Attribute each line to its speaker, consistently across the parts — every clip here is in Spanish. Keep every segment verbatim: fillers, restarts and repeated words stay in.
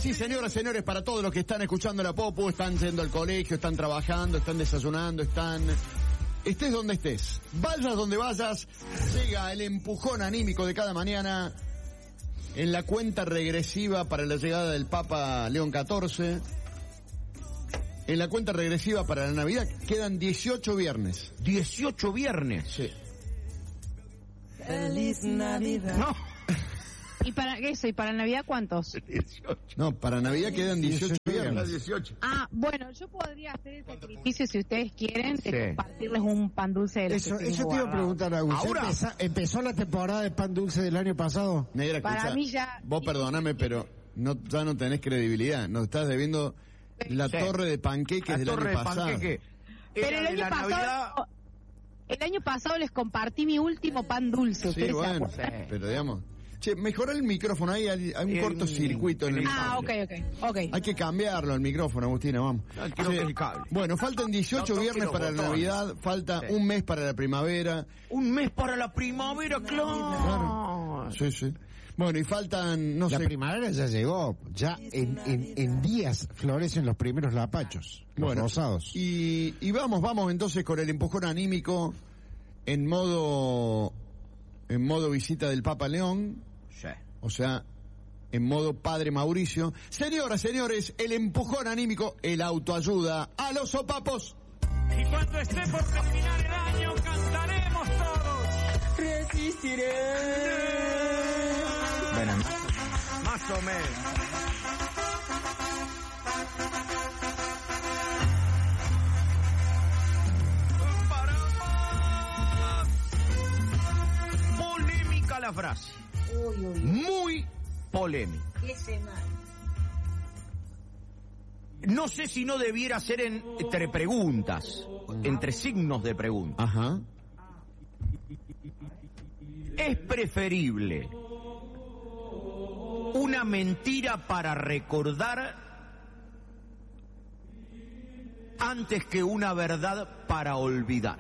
Speaker 1: Sí, señoras, señores, para todos los que están escuchando la Popu, están yendo al colegio, están trabajando, están desayunando, están... Estés donde estés, vayas donde vayas, llega el empujón anímico de cada mañana en la cuenta regresiva para la llegada del Papa León catorce. En la cuenta regresiva para la Navidad quedan dieciocho viernes.
Speaker 2: ¿dieciocho viernes?
Speaker 1: Sí.
Speaker 3: Feliz Navidad.
Speaker 2: No.
Speaker 4: ¿Y para eso? ¿Y para Navidad cuántos?
Speaker 2: dieciocho.
Speaker 1: No, para Navidad quedan dieciocho viernes.
Speaker 2: dieciocho.
Speaker 4: Ah, bueno, yo podría hacer el sacrificio, si ustedes quieren, de
Speaker 2: Sí.
Speaker 4: compartirles un pan dulce de los
Speaker 5: Eso,
Speaker 4: que tengo
Speaker 5: eso te iba a
Speaker 4: guardado.
Speaker 5: preguntar, Agus.
Speaker 2: Ahora.
Speaker 5: ¿Empezó, ¿Empezó la temporada de pan dulce del año pasado?
Speaker 1: Negra,
Speaker 4: Para
Speaker 1: escucha,
Speaker 4: mí ya-
Speaker 1: vos perdoname, pero no, ya no tenés credibilidad. Nos estás debiendo la
Speaker 2: Sí.
Speaker 1: torre de panqueques
Speaker 2: La
Speaker 1: del
Speaker 2: torre
Speaker 1: año
Speaker 2: de
Speaker 1: pasado.
Speaker 2: panqueque.
Speaker 4: Pero
Speaker 2: Era
Speaker 4: el
Speaker 2: de
Speaker 4: año
Speaker 2: la
Speaker 4: pasado...
Speaker 2: Navidad.
Speaker 4: El año pasado les compartí mi último pan dulce.
Speaker 1: Sí,
Speaker 4: ¿Ustedes se
Speaker 1: bueno,
Speaker 4: acuerdan?
Speaker 1: pero digamos... Che, mejorá el micrófono, ahí hay, hay un
Speaker 2: Eh,
Speaker 1: cortocircuito en el
Speaker 4: Ah, ok,
Speaker 1: micrófono.
Speaker 4: ok, ok.
Speaker 1: Hay que cambiarlo el micrófono, Agustina, vamos.
Speaker 2: No, quiero
Speaker 1: Sí.
Speaker 2: que el cable.
Speaker 1: Bueno, faltan dieciocho
Speaker 2: No toque
Speaker 1: viernes
Speaker 2: los
Speaker 1: para la
Speaker 2: botones.
Speaker 1: Navidad, falta
Speaker 2: Sí.
Speaker 1: un mes para la primavera.
Speaker 2: Un mes para la primavera, claro.
Speaker 1: Sí, sí. Bueno, y faltan, no
Speaker 5: La
Speaker 1: sé...
Speaker 5: primavera ya llegó. Ya en, en, en días florecen los primeros lapachos. Los
Speaker 1: Bueno,
Speaker 5: rosados.
Speaker 1: Y, y vamos, vamos entonces con el empujón anímico en modo, en modo visita del Papa León.
Speaker 2: Sí.
Speaker 1: O sea, en modo Padre Mauricio. Señoras, señores, el empujón anímico, el autoayuda a los sopapos.
Speaker 6: Y cuando esté por terminar el año, cantaremos todos.
Speaker 3: Resistiré.
Speaker 2: Bueno, más o menos. Para más. Polémica la frase.
Speaker 3: Uy, uy,
Speaker 2: Muy polémica.
Speaker 3: qué semana.
Speaker 2: No sé si no debiera ser en- entre preguntas, entre signos de pregunta.
Speaker 1: Ajá.
Speaker 2: ¿Es preferible una mentira para recordar antes que una verdad para olvidar?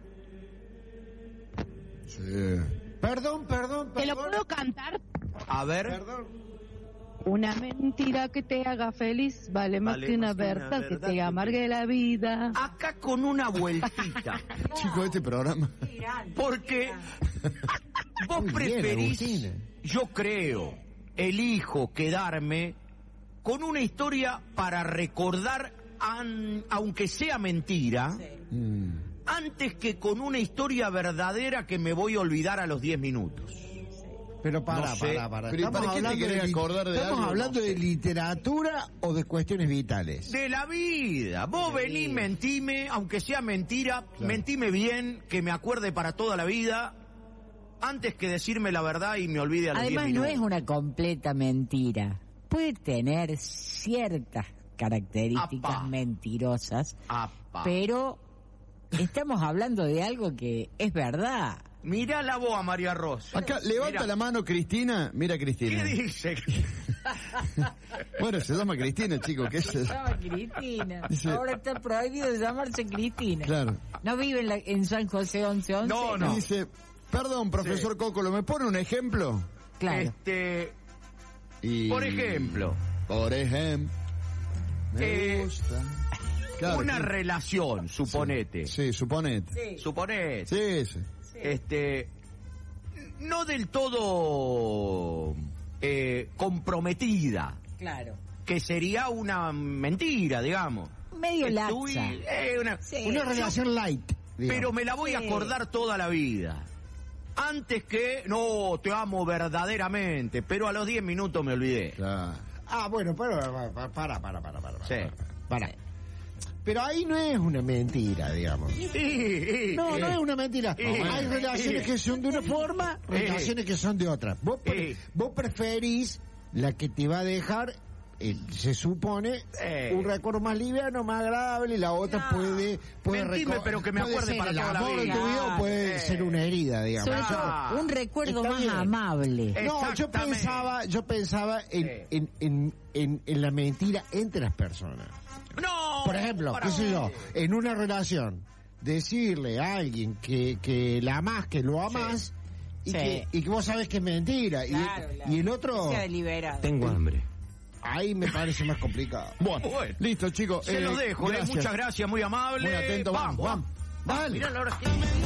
Speaker 1: Sí.
Speaker 5: Perdón, perdón,
Speaker 4: ¿Te lo
Speaker 5: perdón.
Speaker 4: puedo cantar?
Speaker 2: A ver.
Speaker 5: Perdón.
Speaker 4: Una mentira que te haga feliz vale más
Speaker 2: Vale
Speaker 4: que una
Speaker 2: más que una
Speaker 4: verdad que
Speaker 2: verdad
Speaker 4: te
Speaker 2: que
Speaker 4: amargue la vida.
Speaker 2: Acá con una vueltita.
Speaker 1: Chicos, este programa.
Speaker 2: Porque vos
Speaker 5: Muy bien,
Speaker 2: preferís,
Speaker 5: Agustina.
Speaker 2: yo creo, elijo quedarme con una historia para recordar, an- aunque sea mentira,
Speaker 1: Mm.
Speaker 2: antes que con una historia verdadera que me voy a olvidar a los diez minutos.
Speaker 5: Pero para,
Speaker 2: No sé.
Speaker 5: para, para.
Speaker 1: Pero ¿y para qué te querés
Speaker 5: li-
Speaker 1: acordar de
Speaker 5: ¿Estamos
Speaker 1: algo?
Speaker 5: hablando
Speaker 1: No sé.
Speaker 5: de literatura o de cuestiones vitales?
Speaker 2: De la vida. Vos venís, mentime, aunque sea mentira, mentime bien, que me acuerde para toda la vida, antes que decirme la verdad y me olvide a los diez
Speaker 7: Además, no
Speaker 2: minutos.
Speaker 7: es una completa mentira. Puede tener ciertas características
Speaker 2: Apa.
Speaker 7: mentirosas,
Speaker 2: Apa.
Speaker 7: pero estamos hablando de algo que es verdad.
Speaker 2: Mirá la voz a María Rosa.
Speaker 1: Acá, levanta
Speaker 2: Mirá.
Speaker 1: la mano Cristina. Mira, Cristina.
Speaker 2: ¿Qué dice?
Speaker 1: Bueno, se llama Cristina, chicos. ¿Qué es
Speaker 7: Se
Speaker 1: eso?
Speaker 7: llama Cristina.
Speaker 1: Dice-
Speaker 7: Ahora está prohibido llamarse Cristina.
Speaker 1: Claro.
Speaker 7: No vive en, la- en San José once once.
Speaker 2: No, no.
Speaker 1: Dice, perdón, profesor Cócolo, ¿me pone un ejemplo?
Speaker 7: Claro.
Speaker 2: Este,
Speaker 1: Y...
Speaker 2: por ejemplo,
Speaker 1: Por ejemplo. Me
Speaker 2: Eh,
Speaker 1: gusta. Claro,
Speaker 2: una
Speaker 1: claro.
Speaker 2: relación, suponete.
Speaker 1: Sí, suponete.
Speaker 3: Sí.
Speaker 2: Suponete.
Speaker 1: Sí, sí.
Speaker 2: Este, no del todo eh, comprometida,
Speaker 7: Claro.
Speaker 2: que sería una mentira, digamos.
Speaker 7: Medio
Speaker 2: Estoy-
Speaker 7: laxa.
Speaker 2: eh, una-
Speaker 7: Sí.
Speaker 5: Una relación light. digamos.
Speaker 2: pero me la voy a
Speaker 7: Sí.
Speaker 2: acordar toda la vida. Antes que, no, te amo verdaderamente, pero a los diez minutos me olvidé.
Speaker 1: Claro.
Speaker 5: Ah, bueno, pero para, para, para, para, para.
Speaker 2: Sí.
Speaker 5: para. Pero ahí no es una mentira, digamos.
Speaker 2: Sí, sí,
Speaker 5: No,
Speaker 2: sí.
Speaker 5: no es una mentira.
Speaker 2: Sí.
Speaker 5: Hay relaciones
Speaker 2: Sí.
Speaker 5: que son de una forma, relaciones que son de otra. Vos, pre-
Speaker 2: Sí.
Speaker 5: vos preferís la que te va a dejar, eh, se supone,
Speaker 2: Sí.
Speaker 5: un recuerdo más liviano, más agradable, y la otra
Speaker 3: No.
Speaker 5: puede... puede
Speaker 2: Mentime,
Speaker 5: reco-
Speaker 2: pero que me
Speaker 5: puede
Speaker 2: acuerde
Speaker 5: ser
Speaker 2: para
Speaker 5: el
Speaker 2: toda la
Speaker 5: amor de tu
Speaker 2: vida.
Speaker 5: vida o puede
Speaker 2: Sí.
Speaker 5: ser una herida, digamos.
Speaker 7: Sobre
Speaker 2: Ah.
Speaker 7: todo, un recuerdo
Speaker 5: Está
Speaker 7: más
Speaker 5: bien.
Speaker 7: amable.
Speaker 2: Eh.
Speaker 5: No, yo
Speaker 2: Exactamente.
Speaker 5: pensaba, yo pensaba en,
Speaker 2: Sí.
Speaker 5: en, en, en, en la mentira entre las personas.
Speaker 2: No.
Speaker 5: Por ejemplo,
Speaker 2: para-
Speaker 5: qué sé yo, en una relación, decirle a alguien que, que la amás, que lo amás, y,
Speaker 7: Sí.
Speaker 5: que, y que vos sabés que es mentira. Y-
Speaker 7: Claro,
Speaker 5: y, el
Speaker 7: que
Speaker 5: otro...
Speaker 7: sea deliberado.
Speaker 2: Tengo hambre.
Speaker 5: ahí me parece más complicado.
Speaker 1: Bueno,
Speaker 2: Bueno.
Speaker 1: listo, chicos.
Speaker 2: Se
Speaker 1: eh,
Speaker 2: los dejo, eh.
Speaker 1: gracias.
Speaker 2: Muchas gracias, muy amable.
Speaker 1: Muy atento, vamos, vamos. Dale.
Speaker 2: Mirá la hora que...